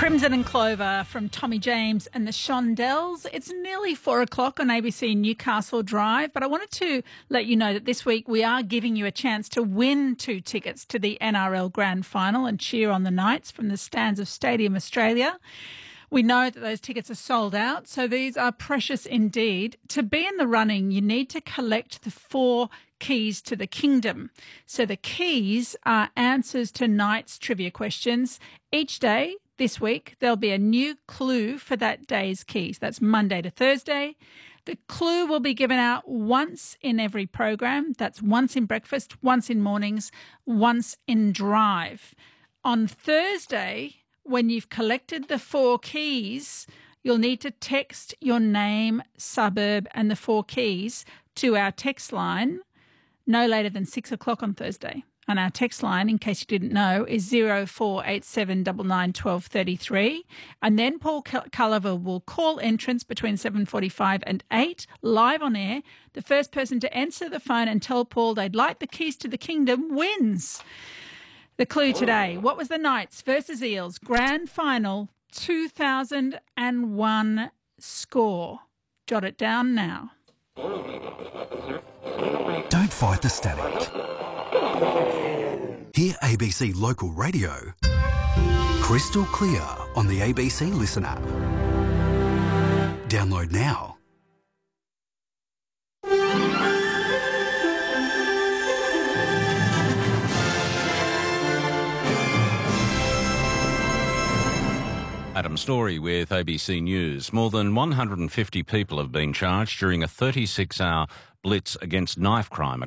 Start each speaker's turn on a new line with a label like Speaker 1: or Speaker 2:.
Speaker 1: Crimson and Clover from Tommy James and the Shondells. It's nearly 4 o'clock on ABC Newcastle Drive, but I wanted to let you know that this week we are giving you a chance to win 2 tickets to the NRL Grand Final and cheer on the Knights from the stands of Stadium Australia. We know that those tickets are sold out, so these are precious indeed. To be in the running, you need to collect the 4 keys to the kingdom. So the keys are answers to Knights trivia questions. Each day this week, there'll be a new clue for that day's keys. That's Monday to Thursday. The clue will be given out once in every program. That's once in breakfast, once in mornings, once in drive. On Thursday, when you've collected the 4 keys, you'll need to text your name, suburb, and the 4 keys to our text line no later than 6 o'clock on Thursday. And our text line, in case you didn't know, is 0487 99 12 33. And then Paul Culliver will call entrants between 7:45 and 8, live on air. The first person to answer the phone and tell Paul they'd like the keys to the kingdom wins. The clue today, what was the Knights versus Eels Grand Final 2001 score? Jot it down now.
Speaker 2: Don't fight the static. Hear ABC Local Radio crystal clear on the ABC Listen app. Download now.
Speaker 3: Adam Story with ABC News. More than 150 people have been charged during a 36-hour blitz against knife crime